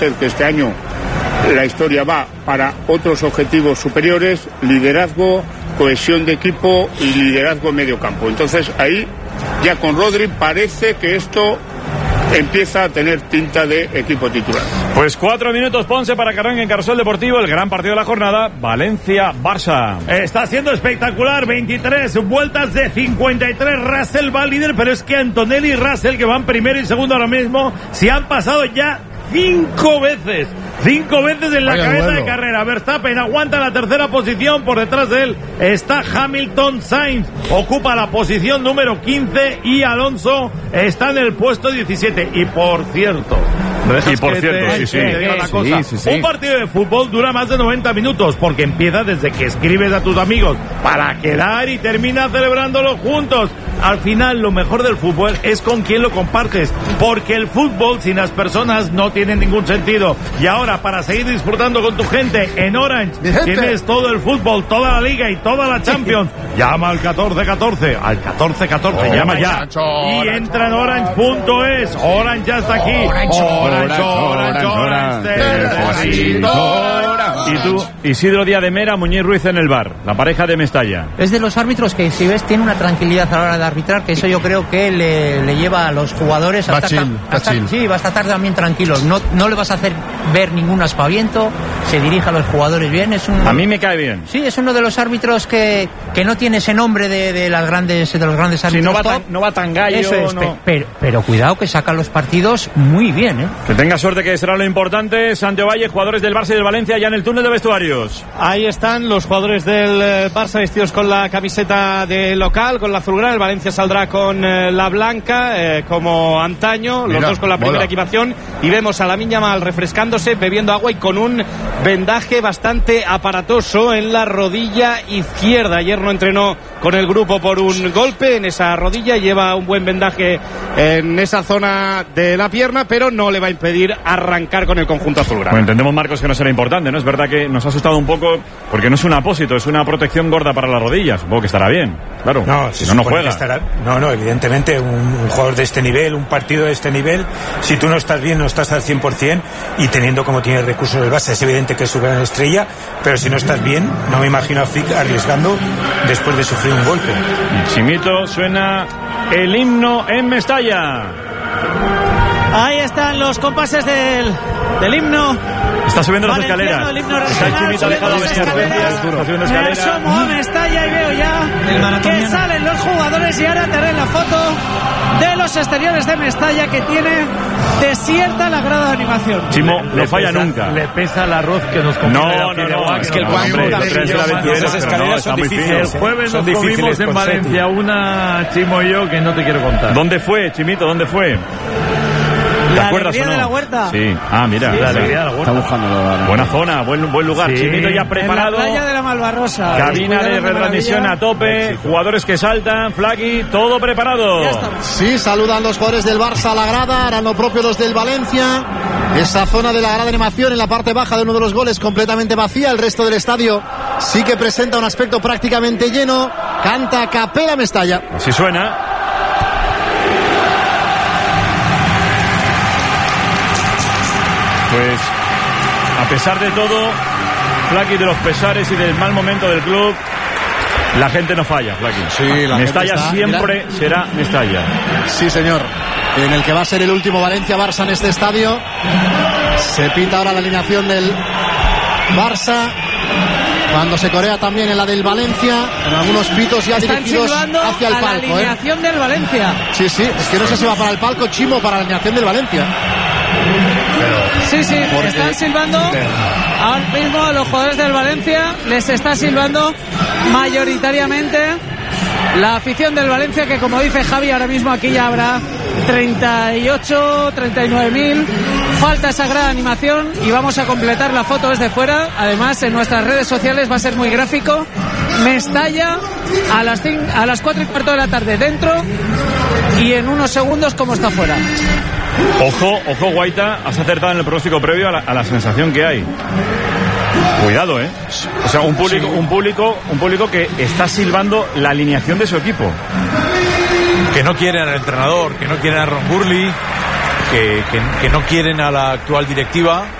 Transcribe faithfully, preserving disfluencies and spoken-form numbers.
que este año la historia va para otros objetivos superiores, liderazgo, cohesión de equipo y liderazgo en medio campo. Entonces ahí ya con Rodri parece que esto empieza a tener tinta de equipo titular. Pues cuatro minutos, Ponce, para que arranque en Carrusel Deportivo el gran partido de la jornada, Valencia-Barça. Está siendo espectacular, veintitrés vueltas de cincuenta y tres, Russell va líder, pero es que Antonelli y Russell, que van primero y segundo ahora mismo, se han pasado ya cinco veces. Cinco veces en la Vaya cabeza duelo. de carrera. Verstappen aguanta la tercera posición. Por detrás de él está Hamilton. Sainz ocupa la posición número quince y Alonso está en el puesto diecisiete. Y por cierto, y por cierto, te, sí, sí. Te digo una cosa. Sí, sí, sí. Un partido de fútbol dura más de noventa minutos porque empieza desde que escribes a tus amigos para quedar y termina celebrándolo juntos. Al final, lo mejor del fútbol es con quien lo compartes, porque el fútbol sin las personas no tiene ningún sentido. Y ahora, para seguir disfrutando con tu gente en Orange, tienes todo el fútbol, toda la Liga y toda la Champions. Llama al catorce catorce, al catorce catorce, oh, llama ya. Y entra en orange punto es. Orange ya está aquí. Orange, Orange, Orange, Orange, Orange. Y tú, Isidro Díaz de Mera, Muñiz Ruiz en el bar, la pareja de Mestalla. Es de los árbitros que, si ves, tiene una tranquilidad a la hora de arbitrar, que eso yo creo que le, le lleva a los jugadores a estar, hasta, sí, va a estar también tranquilos. No, no le vas a hacer ver ningún aspaviento, se dirige a los jugadores bien. Es un, a mí me cae bien. Sí, es uno de los árbitros que, que no tiene ese nombre de, de las grandes de los grandes árbitros. Sí, no, va tan, no va tan gallo. Eso es, no. pero, pero cuidado que sacan los partidos muy bien, ¿eh? Que tenga suerte, que será lo importante. Santiago Valle, jugadores del Barça y del Valencia ya en el túnel de vestuarios. Ahí están los jugadores del Barça vestidos con la camiseta de local, con la azulgrana. El Valencia saldrá con eh, la blanca, eh, como antaño. Mira, los dos con la primera mola. equipación. Y vemos a Lamine Yamal refrescándose, bebiendo agua y con un vendaje bastante aparatoso en la rodilla izquierda. Ayer no entrenó con el grupo por un golpe en esa rodilla. Lleva un buen vendaje en esa zona de la pierna, pero no le va a impedir arrancar con el conjunto azulgrana. Bueno, entendemos, Marcos, que no será importante, ¿no? Es verdad que nos ha asustado un poco porque no es un apósito, es una protección gorda para las rodillas. Supongo que estará bien, claro. No, si no, no juega. Estará... No, no, evidentemente un, un jugador de este nivel, un partido de este nivel, si tú no estás bien, no estás al cien por ciento, y teniendo como tiene recursos el Barça, es evidente que es su gran estrella, pero si no estás bien, no me imagino a Flick arriesgando después de sufrir un golpe. Y Chimito, suena el himno en Mestalla. Ahí están los compases del, del himno. Está subiendo las escaleras. El himno está el Chimito alejado de escaleras. Me asomo a Mestalla y veo ya que salen los jugadores, y ahora te haré la foto de los exteriores de Mestalla, que tiene desierta la grada de animación. Chimo no falla nunca. Le pesa el arroz que nos comemos. No, no, no. Es que el esas escaleras son difíciles. El jueves nos comimos en Valencia una, Chimo y yo, que no te quiero contar. ¿Dónde fue, Chimito? ¿Dónde fue? ¿Te la acuerdas alegría o no? de la Huerta. Sí. Ah, mira. Sí, la alegría de la Huerta. Está buscando. Buena zona, buen, buen lugar. Sí. Chimito ya preparado. En la playa de la Malvarrosa. Cabina de retransmisión a tope. Jugadores que saltan. Flaqui, todo preparado. Sí, saludan los jugadores del Barça a la grada. Harán lo propio los del Valencia. Esa zona de la grada de animación en la parte baja de uno de los goles completamente vacía. El resto del estadio sí que presenta un aspecto prácticamente lleno. Canta Capela Mestalla. Así suena. Pues, a pesar de todo, Flaqui, de los pesares y del mal momento del club, la gente no falla, Flaqui. Sí, la Mestalla gente está, siempre mira. será Mestalla. Sí, señor. En el que va a ser el último Valencia-Barça en este estadio. Se pita ahora la alineación del Barça. Cuando se corea también en la del Valencia, en algunos pitos ya Están dirigidos hacia el a palco. La alineación ¿eh? del Valencia. Sí, sí, es que no sé si va para el palco Chimo o para la alineación del Valencia. Pero, sí, sí, porque... están silbando ahora mismo a los jugadores del Valencia, les está silbando mayoritariamente la afición del Valencia, que como dice Javi, ahora mismo aquí ya habrá treinta y ocho, treinta y nueve mil. Falta esa gran animación y vamos a completar la foto desde fuera. Además, en nuestras redes sociales va a ser muy gráfico. Mestalla a las, cinco, a las cuatro y cuarto de la tarde dentro, y en unos segundos como está fuera. Ojo, ojo, Guaita, has acertado en el pronóstico previo a la, a la sensación que hay. Cuidado, ¿eh? O sea, un público, un público, un público que está silbando la alineación de su equipo. Que no quieren al entrenador, que no quieren a Ron Burley, que, que, que no quieren a la actual directiva,